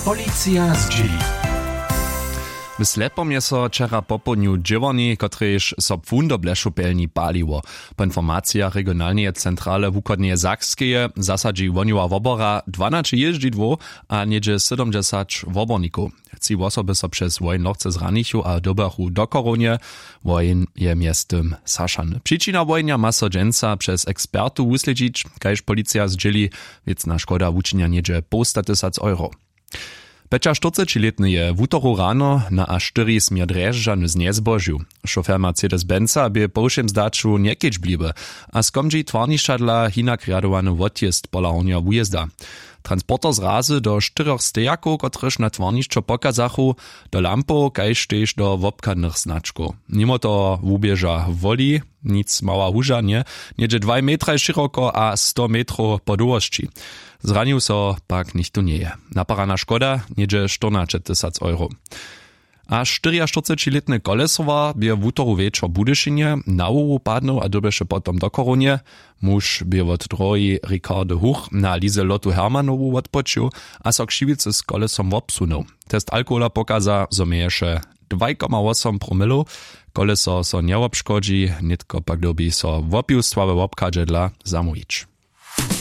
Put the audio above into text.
Policja z dzieli. W Slepom je so wczera popodniu dźěwoni, kotrež so pfun do blešupelni paliło. Po informacijach regionalnej centrale wukodneje Sakskeje zasadzi woniła wobora 12 jeździdło, a niedzie 70 woborników. Ci osoby so przez wojnowce zranichu a dobachu do koronie, wojn je miestem saszany. Przyczyna wojnia ma so dżęca przez ekspertu usledzić, kajż policja zdzieli, wiecna szkoda wuczynia niedzie po 100 000 euro. Peča 40-letny je w utoru rano na A4 smier Drježdžany znezbožił. Šofer Mercedes-Benza by po všem zdaču niekieć bliby, a skomdži tvarnišadla hinak riadowany odjezd pola honja wujezda. Transporter zrazy do 4 stejaków, kotrež na tvarniščo pokazachu, do lampov, kajž tež do wobkadnych znaczków. Mimo to wubieża woli, nic mała huža, niedzie 2 metra široko a 100 metrów po długości. Zranił so pak nichtu nie je. Naparana szkoda, niedzie 14 000 euro. A 44-letny kolesowa bie w utoru wieczor Budyszynie na uwu padnął a dobeše potom do koronie. Muž bie od droji Ricardo Huch na Lizelotu Hermanowu odpoczył, a so kšiwicy z kolesom obsunął. Test alkohola pokaza, zo mieješe 2,8 promilo. Koleso so nie obszkodzi, nitko pak dobi so wopił słabe obkadże dla zamujić.